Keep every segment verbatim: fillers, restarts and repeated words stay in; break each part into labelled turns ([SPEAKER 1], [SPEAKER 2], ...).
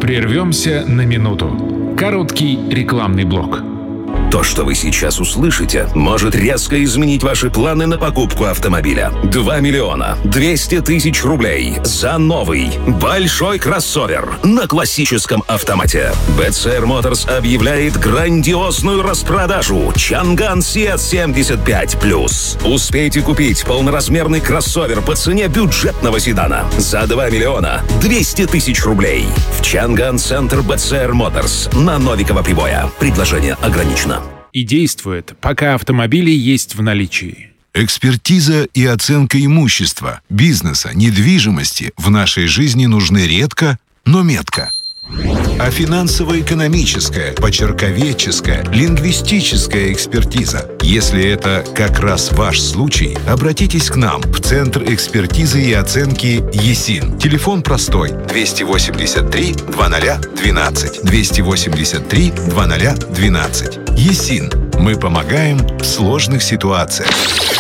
[SPEAKER 1] Прервемся на минуту. Короткий рекламный блок.
[SPEAKER 2] То, что вы сейчас услышите, может резко изменить ваши планы на покупку автомобиля. два миллиона двести тысяч рублей за новый большой кроссовер на классическом автомате. би си ар Motors объявляет грандиозную распродажу Чанган Сиат семьдесят пять плюс. Успейте купить полноразмерный кроссовер по цене бюджетного седана за два миллиона двести тысяч рублей. В Чанган Центр би си ар Motors на Новикова Прибоя. Предложение ограничено.
[SPEAKER 1] И действует, пока автомобили есть в наличии.
[SPEAKER 3] Экспертиза и оценка имущества, бизнеса, недвижимости в нашей жизни нужны редко, но метко. А финансово-экономическая, почерковедческая, лингвистическая экспертиза. Если это как раз ваш случай, обратитесь к нам в Центр экспертизы и оценки ЕСИН. Телефон простой: двести восемьдесят три двадцать двенадцать. двести восемьдесят три двадцать двенадцать. ЕСИН. Мы помогаем в сложных ситуациях.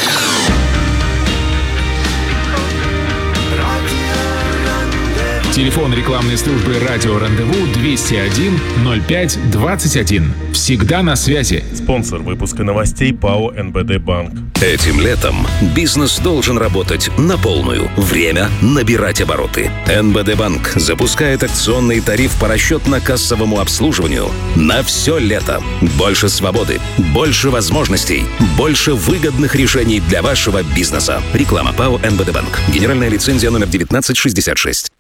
[SPEAKER 1] Телефон рекламной службы «Радио Рандеву» двести один ноль пять двадцать один. Всегда на связи.
[SPEAKER 4] Спонсор выпуска новостей ПАО эн бэ дэ Банк.
[SPEAKER 2] Этим летом бизнес должен работать на полную. Время набирать обороты. эн бэ дэ Банк запускает акционный тариф по расчетно-кассовому обслуживанию на все лето. Больше свободы, больше возможностей, больше выгодных решений для вашего бизнеса. Реклама ПАО эн бэ дэ Банк. Генеральная лицензия номер девятнадцать шестьдесят шесть.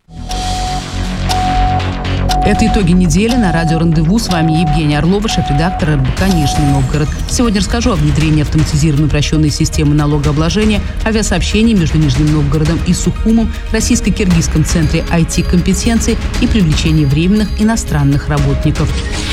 [SPEAKER 5] Это итоги недели на радио «Рандеву». С вами Евгения Орлова, шеф-редактор эр бэ ка «Нижний Новгород». Сегодня расскажу о внедрении автоматизированной упрощенной системы налогообложения авиасообщений между Нижним Новгородом и Сухумом, Российско-Киргизском центре ай ти-компетенций и привлечении временных иностранных работников.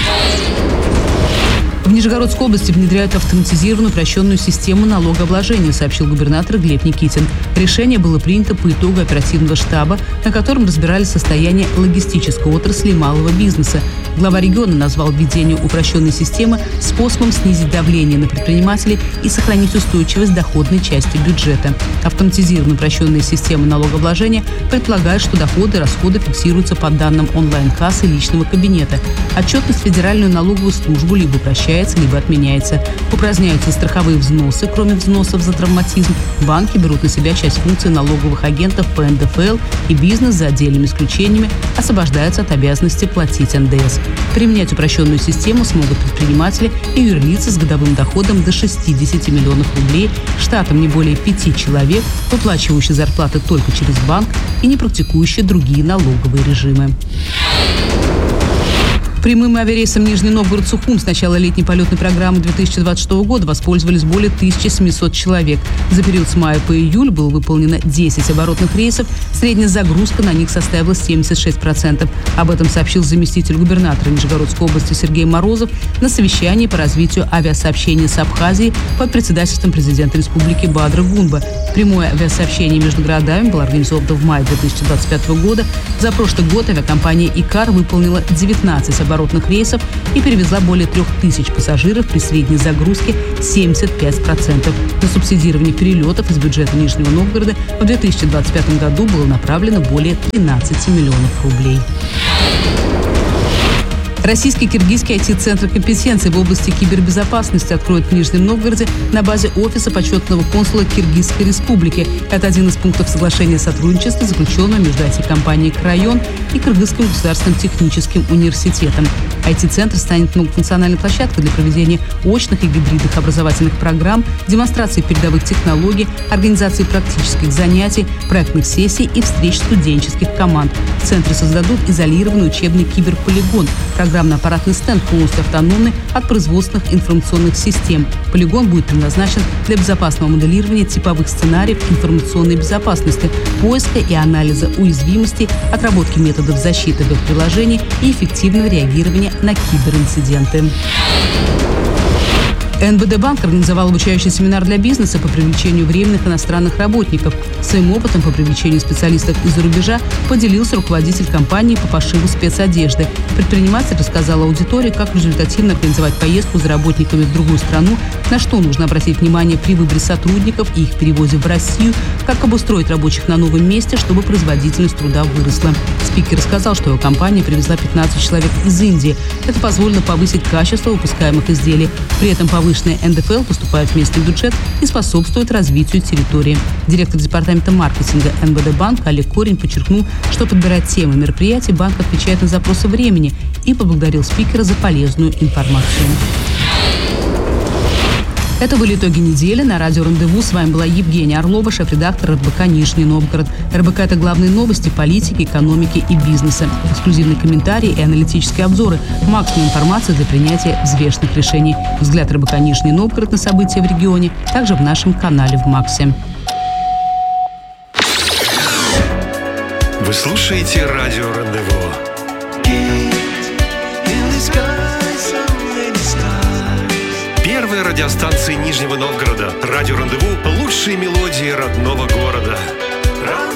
[SPEAKER 5] В Нижегородской области внедряют автоматизированную упрощенную систему налогообложения, сообщил губернатор Глеб Никитин. Решение было принято по итогу оперативного штаба, на котором разбирали состояние логистической отрасли и малого бизнеса. Глава региона назвал введение упрощенной системы способом снизить давление на предпринимателей и сохранить устойчивость доходной части бюджета. Автоматизированная упрощенная система налогообложения предполагает, что доходы и расходы фиксируются по данным онлайн-кассы личного кабинета. Отчетность в Федеральную налоговую службу либо упрощается, либо отменяется. Упраздняются страховые взносы. Кроме взносов за травматизм, банки берут на себя часть функций налоговых агентов по эн дэ эф эл, и бизнес, за отдельными исключениями, освобождается от обязанности платить эн дэ эс. Применять упрощенную систему смогут предприниматели и юрлицы с годовым доходом до шестьдесят миллионов рублей, штатом не более пяти человек, выплачивающие зарплаты только через банк и не практикующие другие налоговые режимы. Прямым авиарейсом Нижний Новгород-Сухум с начала летней полетной программы две тысячи двадцать шестого года воспользовались более тысячи семисот человек. За период с мая по июль было выполнено десять оборотных рейсов. Средняя загрузка на них составила семьдесят шесть процентов. Об этом сообщил заместитель губернатора Нижегородской области Сергей Морозов на совещании по развитию авиасообщения с Абхазией под председательством президента республики Бадра Гунба. Прямое авиасообщение между городами было организовано в мае две тысячи двадцать пятого года. За прошлый год авиакомпания «Икар» выполнила девятнадцать оборотных оборотных рейсов и перевезла более трех тысяч пассажиров при средней загрузке семьдесят пять процентов. На субсидирование перелетов из бюджета Нижнего Новгорода в две тысячи двадцать пятом году было направлено более тринадцати миллионов рублей. Российский Киргизский ай ти-центр компетенций в области кибербезопасности откроет в Нижнем Новгороде на базе офиса почетного консула Киргизской республики. Это один из пунктов соглашения о сотрудничестве, заключенного между ай ти-компанией «Крайон» и Кыргызским государственным техническим университетом. ай ти-центр станет многофункциональной площадкой для проведения очных и гибридных образовательных программ, демонстрации передовых технологий, организации практических занятий, проектных сессий и встреч студенческих команд. В центре создадут изолированный учебный киберполигон, программно-аппаратный стенд, полностью автономный от производственных информационных систем. Полигон будет предназначен для безопасного моделирования типовых сценариев информационной безопасности, поиска и анализа уязвимостей, отработки методов защиты веб-приложений и эффективного реагирования на киберинциденты. эн бэ дэ банк организовал обучающий семинар для бизнеса по привлечению временных иностранных работников. Своим опытом по привлечению специалистов из-за рубежа поделился руководитель компании по пошиву спецодежды. Предприниматель рассказал аудитории, как результативно организовать поездку за работниками в другую страну, на что нужно обратить внимание при выборе сотрудников и их переводе в Россию, как обустроить рабочих на новом месте, чтобы производительность труда выросла. Спикер рассказал, что его компания привезла пятнадцать человек из Индии. Это позволило повысить качество выпускаемых изделий. При этом повышенный эн дэ эф эл поступает в местный бюджет и способствует развитию территории. Директор департамента маркетинга эн бэ дэ банка Олег Корень подчеркнул, что, подбирая темы мероприятий, банк отвечает на запросы времени и поблагодарил спикера за полезную информацию. Это были итоги недели. На радио «Рандеву» с вами была Евгения Орлова, шеф-редактор эр бэ ка «Нижний Новгород». эр бэ ка – это главные новости политики, экономики и бизнеса. Эксклюзивные комментарии и аналитические обзоры. Максимум информации для принятия взвешенных решений. Взгляд эр бэ ка «Нижний Новгород» на события в регионе также в нашем канале в Максе.
[SPEAKER 6] Вы слушаете радио «Рандеву». Первая радиостанция Нижнего Новгорода. Радио «Рандеву» – лучшие мелодии родного города.